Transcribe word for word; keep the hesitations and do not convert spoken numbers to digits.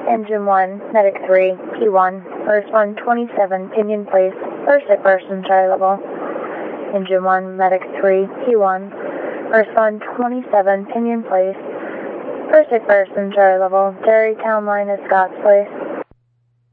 Engine one, Medic three, P one, First one twenty-seven, Pinion Place, first sick person, Charlie level. Engine one, Medic three, P one, First one twenty-seven, Pinion Place, first sick person, Charlie level, Derry Town Line is Scott's Place.